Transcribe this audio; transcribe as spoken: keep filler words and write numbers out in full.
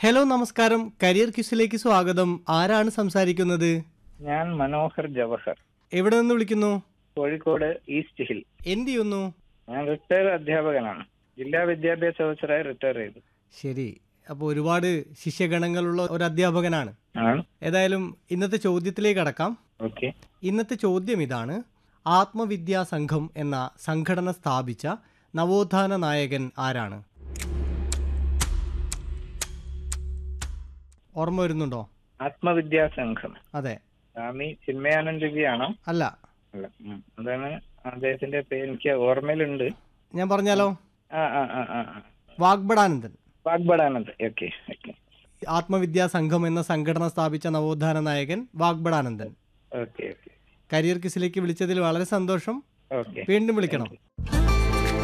Hello നമസ്കാരം, career ക്വിസിലേക്ക് സ്വാഗതം. ആരാണ് സംസാരിക്കുന്നത്? ഞാൻ മനോഹർ ജവഹർ, എവിടെ നിന്ന് വിളിക്കുന്നു? Kozhikode east hill. എന്ത് ചെയ്യുന്നു? ഞാൻ റിട്ടയർ അധ്യാപകനാണ്. ജില്ലാ വിദ്യാഭ്യാസ ഓഫീസറായി റിട്ടയർ ചെയ്തു. ശരി, അപ്പോൾ ഒരുപാട് ശിഷ്യഗണങ്ങളുള്ള ഒരു അധ്യാപകനാണ്. ആണ്. ഏതായാലും ഇന്നത്തെ ചോദ്യത്തിലേക്ക് കടക്കാം. ഓക്കെ. ഇന്നത്തെ ചോദ്യം ഇതാണ്: ആത്മവിദ്യാ സംഘം എന്ന സംഘടന സ്ഥാപിച്ച നവോത്ഥാന നായകൻ ആരാണ്? ഓർമ്മ വരുന്നുണ്ടോ? ആത്മവിദ്യാ സംഘം. അതെ. സ്വാമി ചിന്മയാനന്ദജിയാണോ? അല്ല. അല്ല. ഉം. അതാണ് അദ്ദേഹത്തിന്റെ പേര്, എനിക്ക് ഓർമ്മയിലുണ്ട്. ഞാൻ പറഞ്ഞാലോ? ആ ആ ആ ആ ആ. വാഗ്ബടാനന്ദൻ. വാഗ്ബടാനന്ദ്. Okay okay. ആത്മവിദ്യാ സംഘം എന്ന സംഘടന സ്ഥാപിച്ച നവോത്ഥാന നായകൻ വാഗ്ബടാനന്ദൻ. Okay okay. കരിയർ ക്വിസിലേക്ക് വിളിച്ചതിൽ വളരെ സന്തോഷം. ഓക്കെ. വീണ്ടും വിളിക്കണം.